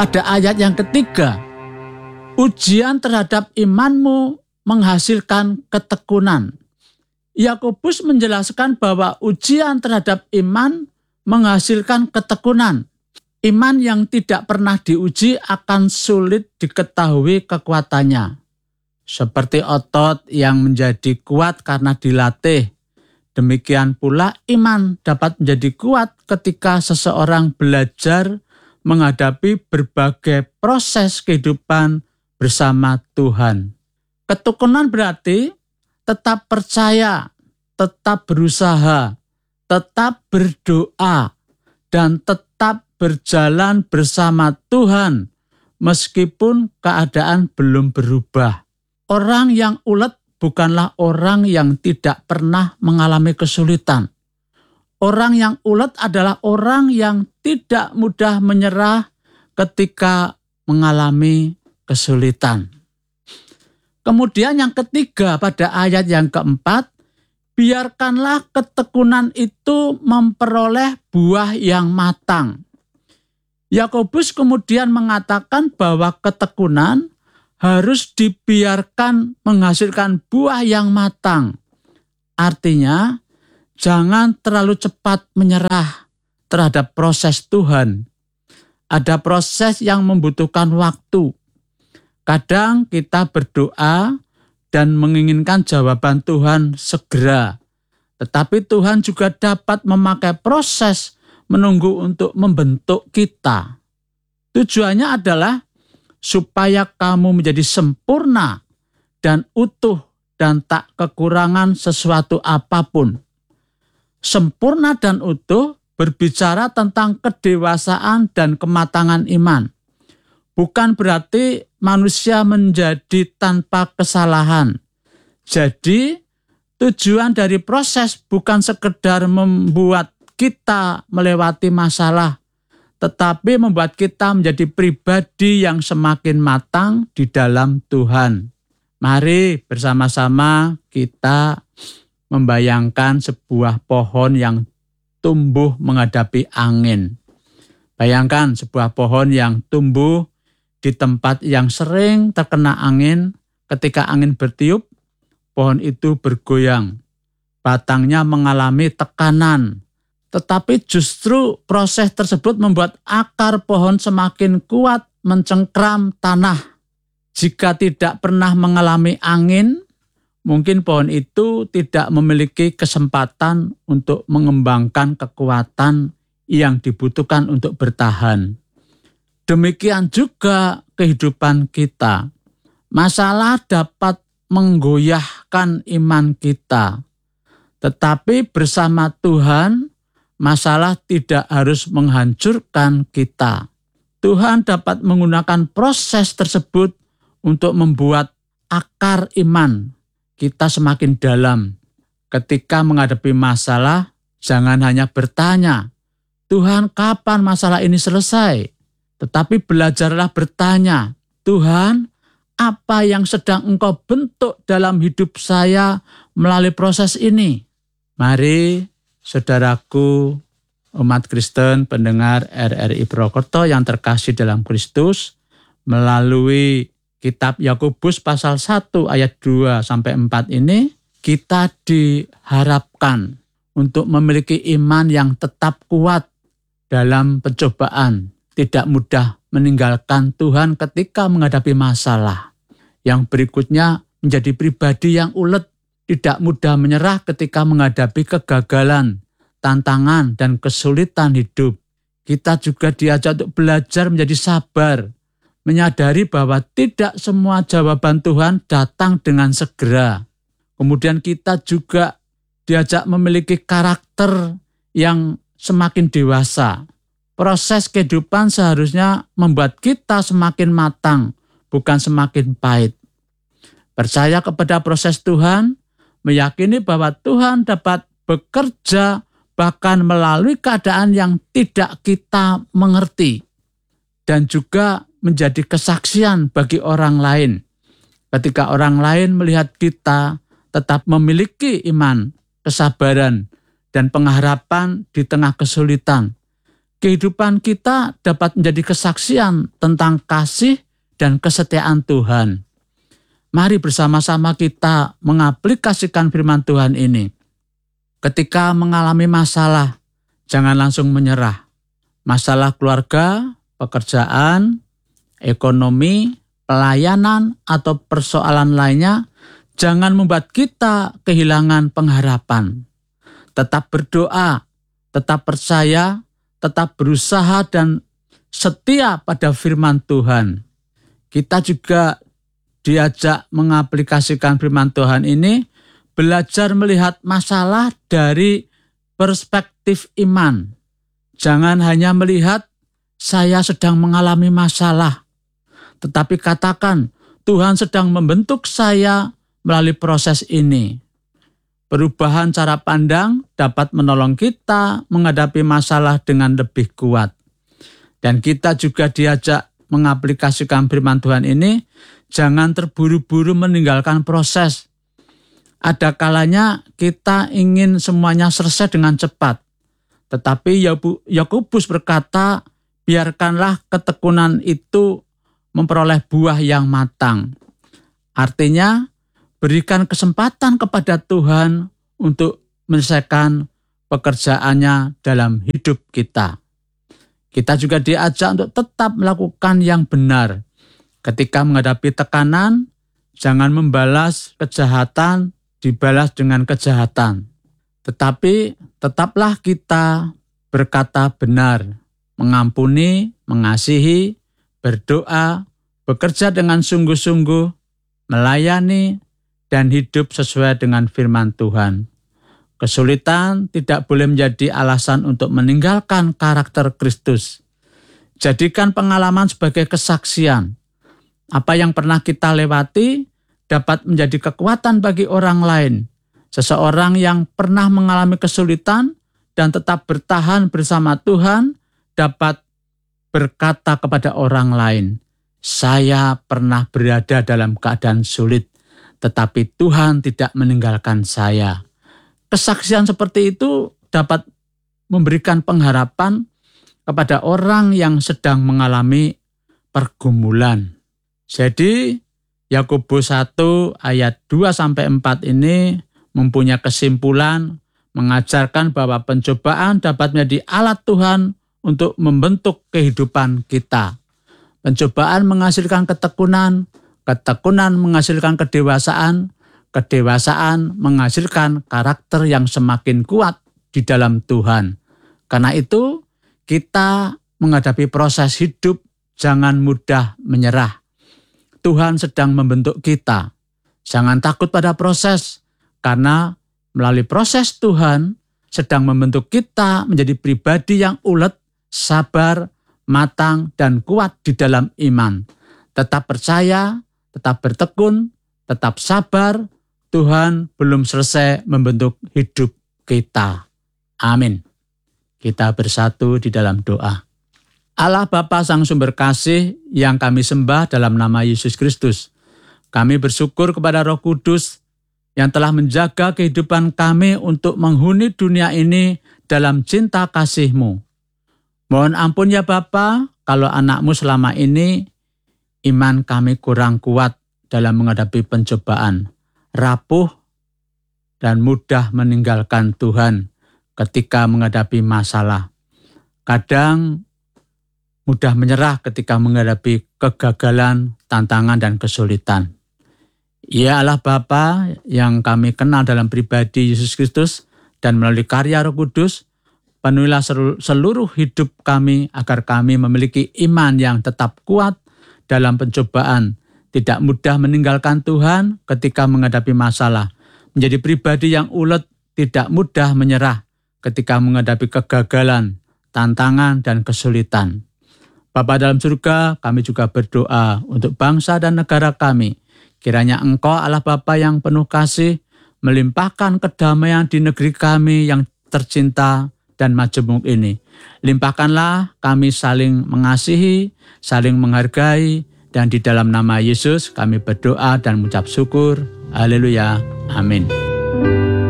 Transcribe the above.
pada ayat yang ketiga, ujian terhadap imanmu menghasilkan ketekunan. Yakobus menjelaskan bahwa ujian terhadap iman menghasilkan ketekunan. Iman yang tidak pernah diuji akan sulit diketahui kekuatannya. Seperti otot yang menjadi kuat karena dilatih. Demikian pula iman dapat menjadi kuat ketika seseorang belajar menghadapi berbagai proses kehidupan bersama Tuhan. Ketekunan berarti tetap percaya, tetap berusaha, tetap berdoa, dan tetap berjalan bersama Tuhan meskipun keadaan belum berubah. Orang yang ulet bukanlah orang yang tidak pernah mengalami kesulitan. Orang yang ulet adalah orang yang tidak mudah menyerah ketika mengalami kesulitan. Kemudian yang ketiga pada ayat yang keempat, biarkanlah ketekunan itu memperoleh buah yang matang. Yakobus kemudian mengatakan bahwa ketekunan harus dibiarkan menghasilkan buah yang matang. Artinya, jangan terlalu cepat menyerah terhadap proses Tuhan. Ada proses yang membutuhkan waktu. Kadang kita berdoa dan menginginkan jawaban Tuhan segera. Tetapi Tuhan juga dapat memakai proses menunggu untuk membentuk kita. Tujuannya adalah supaya kamu menjadi sempurna dan utuh dan tak kekurangan sesuatu apapun. Sempurna dan utuh berbicara tentang kedewasaan dan kematangan iman. Bukan berarti manusia menjadi tanpa kesalahan. Jadi, tujuan dari proses bukan sekedar membuat kita melewati masalah, tetapi membuat kita menjadi pribadi yang semakin matang di dalam Tuhan. Mari bersama-sama kita membayangkan sebuah pohon yang tumbuh menghadapi angin. Bayangkan sebuah pohon yang tumbuh di tempat yang sering terkena angin. Ketika angin bertiup, pohon itu bergoyang. Batangnya mengalami tekanan. Tetapi justru proses tersebut membuat akar pohon semakin kuat mencengkram tanah. Jika tidak pernah mengalami angin, mungkin pohon itu tidak memiliki kesempatan untuk mengembangkan kekuatan yang dibutuhkan untuk bertahan. Demikian juga kehidupan kita. Masalah dapat menggoyahkan iman kita. Tetapi bersama Tuhan, masalah tidak harus menghancurkan kita. Tuhan dapat menggunakan proses tersebut untuk membuat akar iman kita semakin dalam. Ketika menghadapi masalah, jangan hanya bertanya, Tuhan, kapan masalah ini selesai? Tetapi belajarlah bertanya, Tuhan, apa yang sedang Engkau bentuk dalam hidup saya melalui proses ini? Mari, saudaraku, umat Kristen, pendengar RRI Purwokerto yang terkasih dalam Kristus, melalui kitab Yakobus pasal 1 ayat 2-4 ini, kita diharapkan untuk memiliki iman yang tetap kuat dalam pencobaan, tidak mudah meninggalkan Tuhan ketika menghadapi masalah. Yang berikutnya menjadi pribadi yang ulet, tidak mudah menyerah ketika menghadapi kegagalan, tantangan, dan kesulitan hidup. Kita juga diajak untuk belajar menjadi sabar, menyadari bahwa tidak semua jawaban Tuhan datang dengan segera. Kemudian kita juga diajak memiliki karakter yang semakin dewasa. Proses kehidupan seharusnya membuat kita semakin matang, bukan semakin pahit. Percaya kepada proses Tuhan, meyakini bahwa Tuhan dapat bekerja bahkan melalui keadaan yang tidak kita mengerti. Dan juga menjadi kesaksian bagi orang lain. Ketika orang lain melihat kita tetap memiliki iman, kesabaran, dan pengharapan di tengah kesulitan, kehidupan kita dapat menjadi kesaksian tentang kasih dan kesetiaan Tuhan. Mari bersama-sama kita mengaplikasikan firman Tuhan ini. Ketika mengalami masalah, jangan langsung menyerah. Masalah keluarga, pekerjaan, ekonomi, pelayanan, atau persoalan lainnya, jangan membuat kita kehilangan pengharapan. Tetap berdoa, tetap percaya, tetap berusaha dan setia pada firman Tuhan. Kita juga diajak mengaplikasikan firman Tuhan ini, belajar melihat masalah dari perspektif iman. Jangan hanya melihat saya sedang mengalami masalah, tetapi katakan Tuhan sedang membentuk saya melalui proses ini. Perubahan cara pandang dapat menolong kita menghadapi masalah dengan lebih kuat. Dan kita juga diajak mengaplikasikan firman Tuhan ini, jangan terburu-buru meninggalkan proses. Ada kalanya kita ingin semuanya selesai dengan cepat. Tetapi Yakobus berkata, biarkanlah ketekunan itu memperoleh buah yang matang. Artinya, berikan kesempatan kepada Tuhan untuk menyelesaikan pekerjaannya dalam hidup kita. Kita juga diajak untuk tetap melakukan yang benar. Ketika menghadapi tekanan, jangan membalas kejahatan, dibalas dengan kejahatan. Tetapi tetaplah kita berkata benar, mengampuni, mengasihi, berdoa, bekerja dengan sungguh-sungguh, melayani, dan hidup sesuai dengan firman Tuhan. Kesulitan tidak boleh menjadi alasan untuk meninggalkan karakter Kristus. Jadikan pengalaman sebagai kesaksian. Apa yang pernah kita lewati dapat menjadi kekuatan bagi orang lain. Seseorang yang pernah mengalami kesulitan dan tetap bertahan bersama Tuhan dapat berkata kepada orang lain, saya pernah berada dalam keadaan sulit, tetapi Tuhan tidak meninggalkan saya. Kesaksian seperti itu dapat memberikan pengharapan kepada orang yang sedang mengalami pergumulan. Jadi Yakobus 1 ayat 2-4 ini mempunyai kesimpulan mengajarkan bahwa pencobaan dapat menjadi alat Tuhan untuk membentuk kehidupan kita. Pencobaan menghasilkan ketekunan, ketekunan menghasilkan kedewasaan, kedewasaan menghasilkan karakter yang semakin kuat di dalam Tuhan. Karena itu, kita menghadapi proses hidup jangan mudah menyerah. Tuhan sedang membentuk kita. Jangan takut pada proses, karena melalui proses Tuhan sedang membentuk kita menjadi pribadi yang ulet, sabar, matang, dan kuat di dalam iman. Tetap percaya, tetap bertekun, tetap sabar. Tuhan belum selesai membentuk hidup kita. Amin. Kita bersatu di dalam doa. Allah Bapa Sang Sumber Kasih yang kami sembah dalam nama Yesus Kristus. Kami bersyukur kepada Roh Kudus yang telah menjaga kehidupan kami untuk menghuni dunia ini dalam cinta kasih-Mu. Mohon ampun ya Bapa, kalau anak-Mu selama ini iman kami kurang kuat dalam menghadapi pencobaan, rapuh dan mudah meninggalkan Tuhan ketika menghadapi masalah. Kadang mudah menyerah ketika menghadapi kegagalan, tantangan, dan kesulitan. Ya Allah Bapa yang kami kenal dalam pribadi Yesus Kristus dan melalui karya Roh Kudus, penuhilah seluruh hidup kami agar kami memiliki iman yang tetap kuat dalam pencobaan, tidak mudah meninggalkan Tuhan ketika menghadapi masalah, menjadi pribadi yang ulet, tidak mudah menyerah ketika menghadapi kegagalan, tantangan, dan kesulitan. Bapa dalam surga, kami juga berdoa untuk bangsa dan negara kami. Kiranya Engkau Allah Bapa yang penuh kasih, melimpahkan kedamaian di negeri kami yang tercinta dan majemuk ini. Limpahkanlah kami saling mengasihi, saling menghargai, dan di dalam nama Yesus kami berdoa dan mengucap syukur. Haleluya. Amin.